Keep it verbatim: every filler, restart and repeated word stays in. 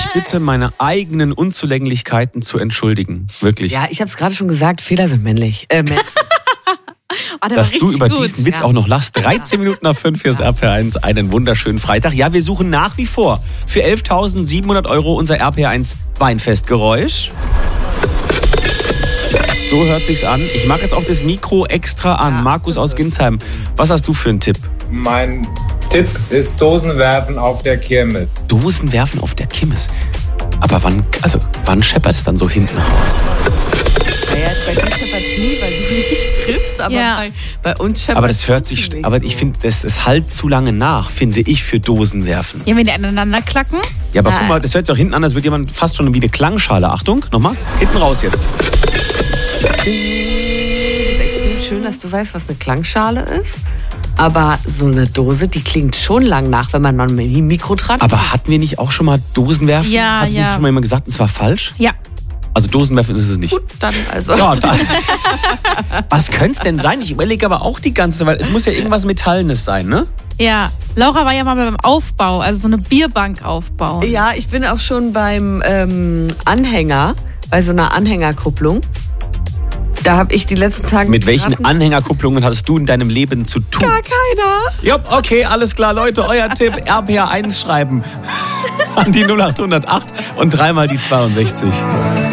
mich bitte, meine eigenen Unzulänglichkeiten zu entschuldigen. Wirklich. Ja, ich habe es gerade schon gesagt, Fehler sind männlich. Äh, männlich. Oh, Dass du über gut. diesen Witz Ja. auch noch lachst. dreizehn Minuten nach fünf, hier ist R P R eins. Einen wunderschönen Freitag. Ja, wir suchen nach wie vor für elftausendsiebenhundert Euro unser R P R eins Weinfestgeräusch. So hört sich's an. Ich mache jetzt auch das Mikro extra an. Ja. Markus aus Ginsheim, was hast du für einen Tipp? Mein Tipp ist Dosenwerfen auf der Kirmes. Dosen werfen auf der Kirmes. Aber wann, also wann scheppert es dann so hinten raus? Ja, bei dir scheppert's nie, weil du nicht triffst, aber Ja. bei, bei uns scheppert's. Aber das hört sich, nicht aber so. ich finde, das, das halt zu lange nach, finde ich, für Dosen werfen. Ja, wenn die aneinander klacken. Ja, aber Nein. guck mal, das hört sich auch hinten an, als würde jemand fast schon wie eine Klangschale. Achtung, nochmal, hinten raus jetzt. Das ist extrem schön, dass du weißt, was eine Klangschale ist. Aber so eine Dose, die klingt schon lang nach, wenn man noch ein Mikro dran hat. Aber hatten wir nicht auch schon mal Dosenwerfen? Ja, Hat ja. nicht schon mal jemand gesagt, es war falsch? Ja. Also Dosenwerfen ist es nicht. Gut, dann also. Ja, da, was könnte es denn sein? Ich überlege aber auch die ganze Zeit, weil es muss ja irgendwas Metallenes sein, ne? Ja. Laura war ja mal beim Aufbau, also so eine Bierbank aufbauen. Ja, ich bin auch schon beim ähm, Anhänger, bei so einer Anhängerkupplung. Da habe ich die letzten Tage... Mit welchen geraten- Anhängerkupplungen hattest du in deinem Leben zu tun? Gar keiner. Ja, okay, alles klar, Leute, euer Tipp, R P R eins schreiben an die null acht null acht und dreimal die zweiundsechzig.